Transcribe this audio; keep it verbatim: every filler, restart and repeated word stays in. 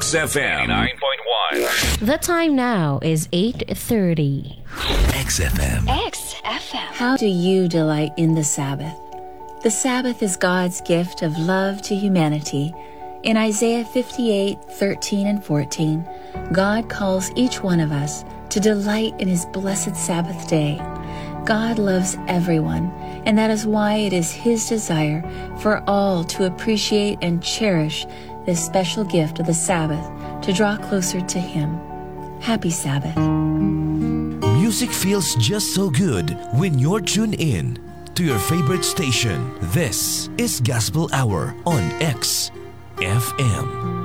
X F M nine point one. The time now is eight thirty. X F M. X F M. How do you delight in the Sabbath? The Sabbath is God's gift of love to humanity. In Isaiah fifty-eight, thirteen and fourteen, God calls each one of us to delight in his blessed Sabbath day. God loves everyone, and that is why it is his desire for all to appreciate and cherish this special gift of the Sabbath to draw closer to him. Happy Sabbath. Music feels just so good when you're tuned in to your favorite station. This is Gospel Hour on X F M.